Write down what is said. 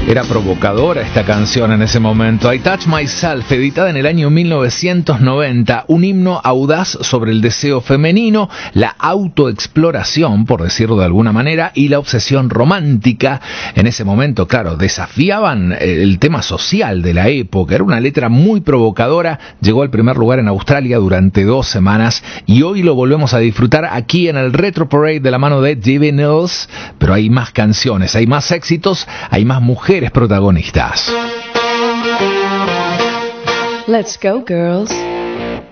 Era provocadora esta canción en ese momento. I Touch Myself, editada en el año 1990, un himno audaz sobre el deseo femenino, la autoexploración, por decirlo de alguna manera, y la obsesión romántica. En ese momento, claro, desafiaban el tema social de la época. Era una letra muy provocadora, llegó al primer lugar en Australia durante 2 semanas y hoy lo volvemos a disfrutar aquí en el Retro Parade de la mano de Divi Mills. Pero hay más canciones, hay más éxitos, hay más mujeres protagonistas. Let's go, girls.